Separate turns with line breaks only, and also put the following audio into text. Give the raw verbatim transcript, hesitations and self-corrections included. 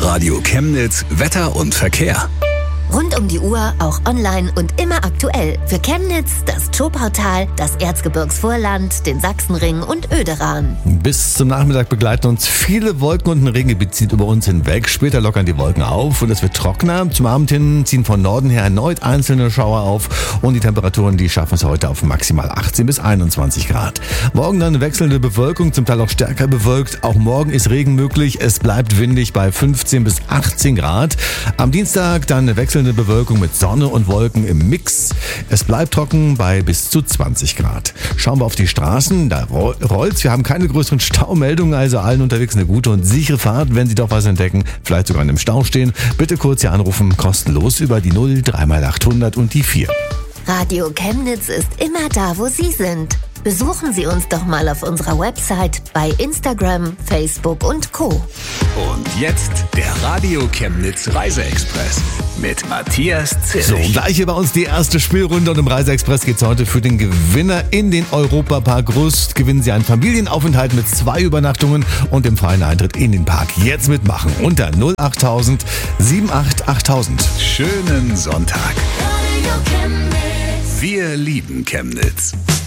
Radio Chemnitz Wetter und Verkehr.
Rund um die Uhr, auch online und immer aktuell. Für Chemnitz, das Zschopautal, das Erzgebirgsvorland, den Sachsenring und Oederan.
Bis zum Nachmittag begleiten uns viele Wolken und ein Regengebiet zieht über uns hinweg. Später lockern die Wolken auf und es wird trockener. Zum Abend hin ziehen von Norden her erneut einzelne Schauer auf und die Temperaturen, die schaffen es heute auf maximal achtzehn bis einundzwanzig Grad. Morgen dann wechselnde Bewölkung, zum Teil auch stärker bewölkt. Auch morgen ist Regen möglich. Es bleibt windig bei fünfzehn bis achtzehn Grad. Am Dienstag dann wechselnde Bewölkung mit Sonne und Wolken im Mix. Es bleibt trocken bei bis zu zwanzig Grad. Schauen wir auf die Straßen, da rollt's. Wir haben keine größeren Staumeldungen, also allen unterwegs eine gute und sichere Fahrt. Wenn Sie doch was entdecken, vielleicht sogar in einem Stau stehen, bitte kurz hier anrufen, kostenlos über die null drei mal achthundert und die vier.
Radio Chemnitz ist immer da, wo Sie sind. Besuchen Sie uns doch mal auf unserer Website, bei Instagram, Facebook und Co.
Und jetzt der Radio Chemnitz Reiseexpress mit Matthias Zilch.
So, gleich hier bei uns die erste Spielrunde und im Reiseexpress geht's heute für den Gewinner in den Europapark Rust. Gewinnen Sie einen Familienaufenthalt mit zwei Übernachtungen und dem freien Eintritt in den Park. Jetzt mitmachen unter null achttausend achtundsiebzig achttausend.
Schönen Sonntag. Wir lieben Chemnitz.